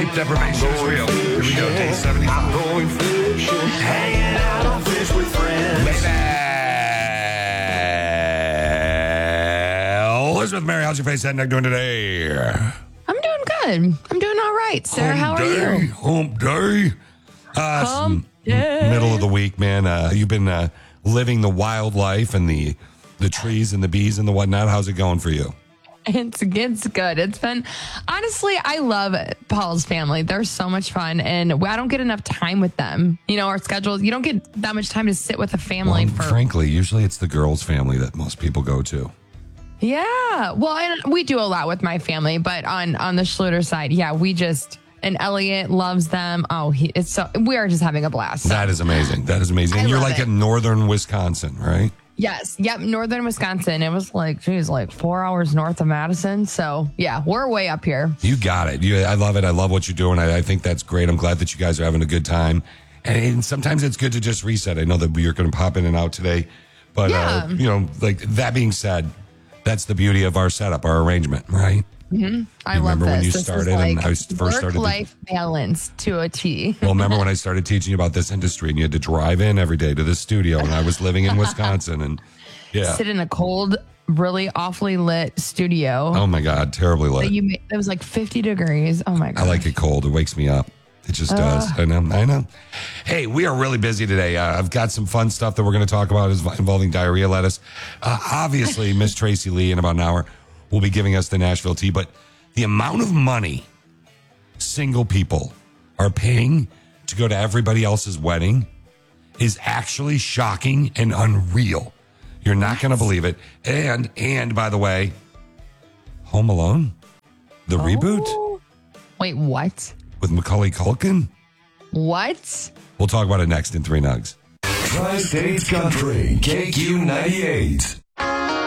Sleep deprivation is real. Here we go, day 75. Going fishing, hanging out on fish with friends. Elizabeth Mary, how's your face head neck doing today? I'm doing good. I'm doing all right. Sarah, how are you? Hump day. Hump day. Middle of the week, man. You've been living the wild life and the trees and the bees and the whatnot. How's it going for you? It's good. It's been, honestly, I love Paul's family. They're so much fun, and I don't get enough time with them. You know, our schedules, you don't get that much time to sit with a family. Frankly, usually it's the girls' family that most people go to. Yeah. Well, and we do a lot with my family, but on the Schluter side, yeah, and Elliot loves them. Oh, we are just having a blast. So. That is amazing. And you're like in northern Wisconsin, right? Yes. Yep. Northern Wisconsin. It was like 4 hours north of Madison. So yeah, we're way up here. You got it. I love it. I love what you're doing. I think that's great. I'm glad that you guys are having a good time. And sometimes it's good to just reset. I know that you're going to pop in and out today, but like that being said, that's the beauty of our setup, our arrangement, right? Mm-hmm. I love remember this. when you this started is like and I first started work-life balance to a T. Well, remember when I started teaching you about this industry and you had to drive in every day to the studio and I was living in Wisconsin and sit in a cold, really awfully lit studio. Oh my God, terribly lit. It was like 50 degrees. Oh my God. I like it cold. It wakes me up. It just does. I know. Hey, we are really busy today. I've got some fun stuff that we're going to talk about involving diarrhea lettuce. Obviously, Miss Tracy Lee in about an hour will be giving us the Nashville tea, but the amount of money single people are paying to go to everybody else's wedding is actually shocking and unreal. You're not going to believe it. And by the way, Home Alone, the reboot. Wait, what? With Macaulay Culkin? What? We'll talk about it next in 3 Nugs. Tri-States Country, KQ98.